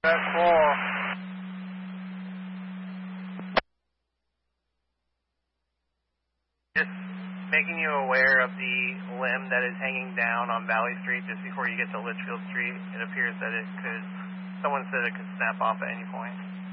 That's cool. Just making you aware of the limb that is hanging down on Valley Street just before you get to Litchfield Street. It appears that someone said it could snap off at any point.